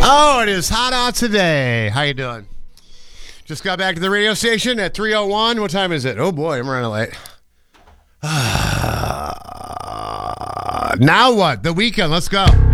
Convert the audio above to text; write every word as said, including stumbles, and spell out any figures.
Oh, it is hot out today. How you doing? Just got back to the radio station at three oh one. What time is it? Oh, boy, I'm running late. Now what? The weekend. Let's go.